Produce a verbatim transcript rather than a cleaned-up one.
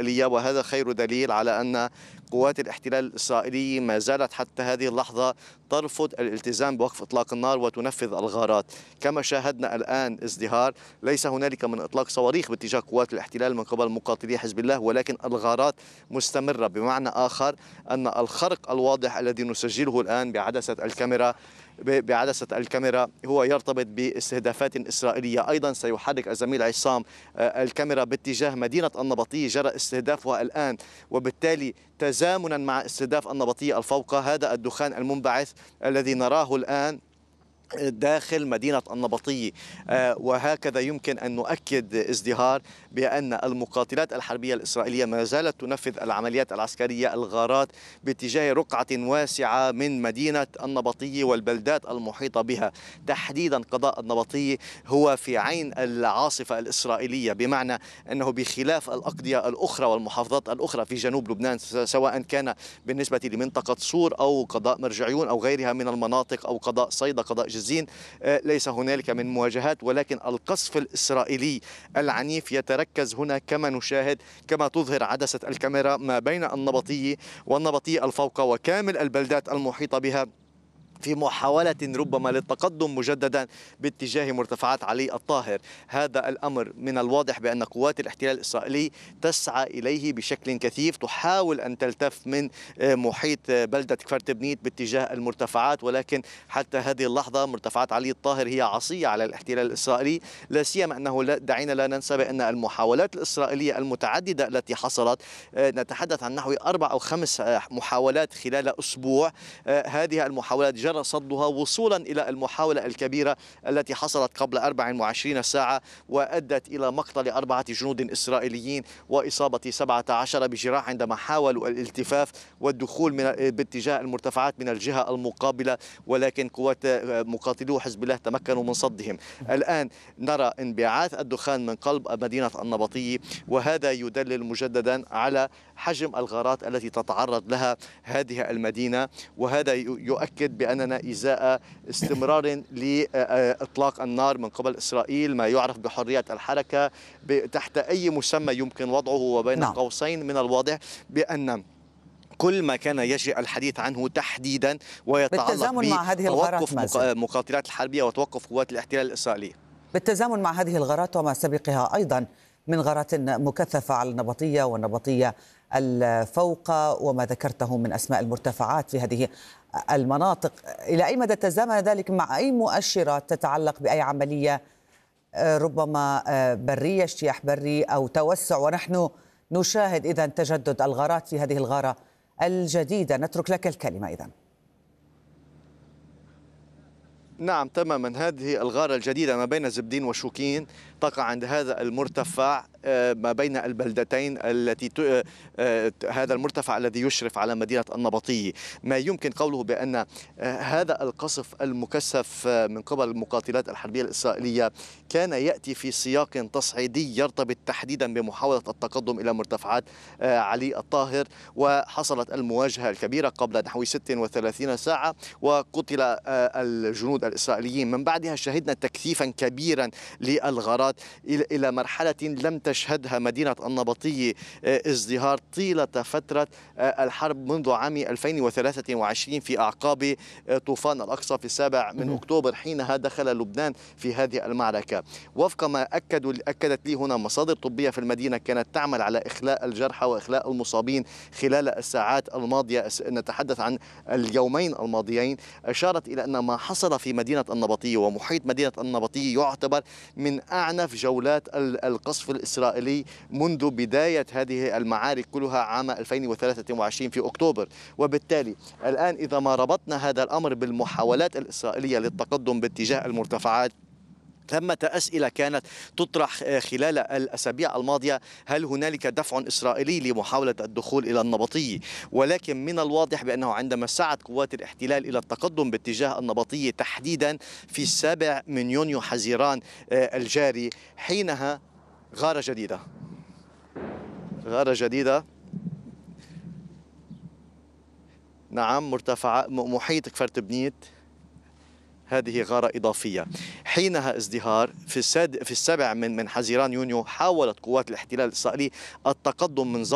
الدولية، وهذا خير دليل على أن قوات الاحتلال الإسرائيلي ما زالت حتى هذه اللحظة ترفض الالتزام بوقف إطلاق النار وتنفذ الغارات. كما شاهدنا الآن ازدهار، ليس هنالك من إطلاق صواريخ باتجاه قوات الاحتلال من قبل مقاتلي حزب الله، ولكن الغارات مستمرة. بمعنى آخر أن الخرق الواضح الذي نسجله الآن بعدسة الكاميرا بعدسة الكاميرا هو يرتبط باستهدافات إسرائيلية. أيضا سيحرك الزميل عصام الكاميرا باتجاه مدينة النبطية، جرى استهدافها الآن، وبالتالي تزامنا مع استهداف النبطية الفوقة هذا الدخان المنبعث الذي نراه الآن داخل مدينة النبطية. وهكذا يمكن أن نؤكد ازدهار بأن المقاتلات الحربية الإسرائيلية ما زالت تنفذ العمليات العسكرية الغارات باتجاه رقعة واسعة من مدينة النبطية والبلدات المحيطة بها. تحديدا قضاء النبطية هو في عين العاصفة الإسرائيلية، بمعنى أنه بخلاف الأقضية الأخرى والمحافظات الأخرى في جنوب لبنان، سواء كان بالنسبة لمنطقة صور أو قضاء مرجعيون أو غيرها من المناطق أو قضاء صيدا قضاء جزين، ليس هنالك من مواجهات، ولكن القصف الإسرائيلي العنيف يتركز هنا كما نشاهد، كما تظهر عدسة الكاميرا، ما بين النبطية والنبطية الفوقة وكامل البلدات المحيطة بها، في محاولة ربما للتقدم مجددا باتجاه مرتفعات علي الطاهر. هذا الأمر من الواضح بأن قوات الاحتلال الإسرائيلي تسعى إليه بشكل كثيف، تحاول أن تلتف من محيط بلدة كفر تبنيت باتجاه المرتفعات، ولكن حتى هذه اللحظة مرتفعات علي الطاهر هي عصية على الاحتلال الإسرائيلي، لا سيما أنه دعينا لا ننسى بأن المحاولات الإسرائيلية المتعددة التي حصلت، نتحدث عن نحو أربع أو خمس محاولات خلال أسبوع، هذه المحاولات جرى صدها وصولا إلى المحاولة الكبيرة التي حصلت قبل أربع وعشرين ساعة وأدت إلى مقتل أربعة جنود إسرائيليين وإصابة سبعة عشر بجراح عندما حاولوا الالتفاف والدخول من باتجاه المرتفعات من الجهة المقابلة، ولكن قوات مقاتلو حزب الله تمكنوا من صدهم. الآن نرى انبعاث الدخان من قلب مدينة النبطية، وهذا يدلل مجددا على حجم الغارات التي تتعرض لها هذه المدينة، وهذا يؤكد بأن أننا إزاء استمرار لإطلاق النار من قبل إسرائيل، ما يعرف بحرية الحركة تحت أي مسمى يمكن وضعه، وبين نعم. قوسين من الواضح بأن كل ما كان يجري الحديث عنه تحديدا ويتعلق بتوقف مقاتلات الحربية وتوقف قوات الاحتلال الإسرائيلي. بالتزامن مع هذه الغارات وما سبقها أيضا من غارات مكثفة على النبطية والنبطية الفوق وما ذكرته من أسماء المرتفعات في هذه المناطق، إلى أي مدى تزامن ذلك مع أي مؤشرات تتعلق بأي عملية ربما برية، اجتياح بري أو توسع، ونحن نشاهد إذا تجدد الغارات في هذه الغارة الجديدة؟ نترك لك الكلمة إذن. نعم تماما، هذه الغارة الجديدة ما بين زبدين وشوكين تقع عند هذا المرتفع ما بين البلدتين التي هذا المرتفع الذي يشرف على مدينة النبطية. ما يمكن قوله بأن هذا القصف المكثف من قبل المقاتلات الحربية الإسرائيلية كان يأتي في سياق تصعيدي يرتبط تحديدا بمحاولة التقدم إلى مرتفعات علي الطاهر، وحصلت المواجهة الكبيرة قبل نحو ست وثلاثين ساعة وقتل الجنود الإسرائيليين. من بعدها شهدنا تكثيفا كبيرا للغارات إلى مرحلة لم تشهدها مدينة النبطية ازدهار طيلة فترة الحرب منذ عام ألفين وثلاثة وعشرين في أعقاب طوفان الأقصى في السابع من أكتوبر، حينها دخل لبنان في هذه المعركة. وفق ما أكدوا أكدت لي هنا مصادر طبية في المدينة كانت تعمل على إخلاء الجرحى وإخلاء المصابين خلال الساعات الماضية، نتحدث عن اليومين الماضيين، أشارت إلى أن ما حصل في مدينة النبطية ومحيط مدينة النبطية يعتبر من أعنف جولات القصف الإسرائيلي منذ بداية هذه المعارك كلها عام ألفين وثلاثة وعشرين في أكتوبر. وبالتالي الآن إذا ما ربطنا هذا الأمر بالمحاولات الإسرائيلية للتقدم باتجاه المرتفعات، ثمة أسئلة كانت تطرح خلال الأسابيع الماضية: هل هنالك دفع إسرائيلي لمحاولة الدخول إلى النبطية؟ ولكن من الواضح بأنه عندما سعت قوات الاحتلال إلى التقدم باتجاه النبطية تحديدا في السابع من يونيو حزيران الجاري، حينها غارة جديدة غارة جديدة نعم مرتفع محيط كفر تبنيت، هذه غارة إضافية. حينها ازدهار في الساد في السابع من من حزيران يونيو حاولت قوات الاحتلال الإسرائيلي التقدم من